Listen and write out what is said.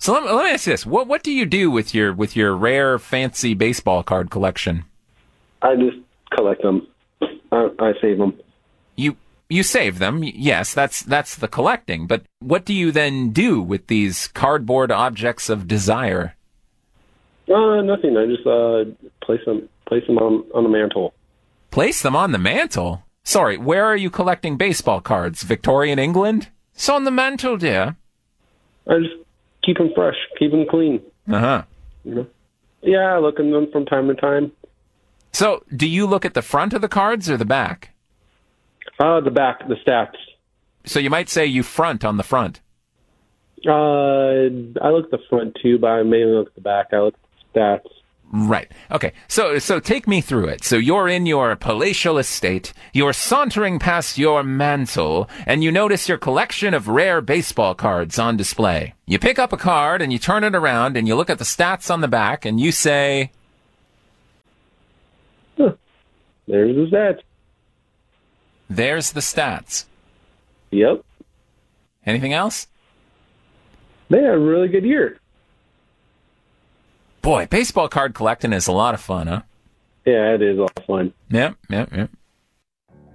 So let me ask you this: what do you do with your rare, fancy baseball card collection? I just collect them. I save them. You save them, yes. That's the collecting. But what do you then do with these cardboard objects of desire? Nothing. I just place them on the mantle. Place them on the mantle? Sorry, where are you collecting baseball cards? Victorian England? It's on the mantle, dear. I just keep them fresh, keep them clean. Uh-huh. You know? Yeah, I look at them from time to time. So, do you look at the front of the cards or the back? The back, the stats. So you might say you front on the front. I look at the front too, but I mainly look at the back. I look at the stats. Right. Okay. So take me through it. So you're in your palatial estate, you're sauntering past your mantle, and you notice your collection of rare baseball cards on display. You pick up a card and you turn it around and you look at the stats on the back and you say, There's the stats. There's the stats. Yep. Anything else? They had a really good year. Boy, baseball card collecting is a lot of fun, huh? Yeah, it is all fun. Yep.